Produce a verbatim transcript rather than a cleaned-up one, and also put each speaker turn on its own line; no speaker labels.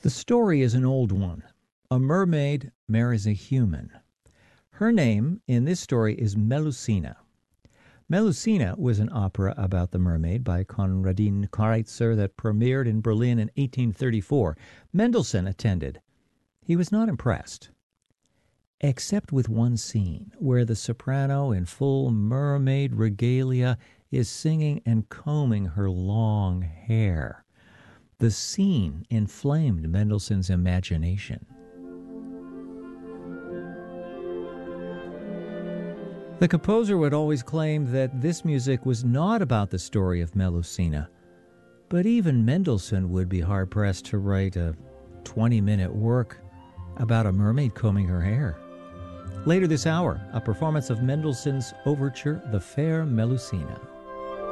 The story is an old one. A mermaid marries a human. Her name in this story is Melusina. Melusina was an opera about the mermaid by Konradin Kreutzer that premiered in Berlin in eighteen thirty-four. Mendelssohn attended. He was not impressed, except with one scene where the soprano in full mermaid regalia is singing and combing her long hair. The scene inflamed Mendelssohn's imagination. The composer would always claim that this music was not about the story of Melusina, but even Mendelssohn would be hard-pressed to write a twenty-minute work about a mermaid combing her hair. Later this hour, a performance of Mendelssohn's overture, The Fair Melusina.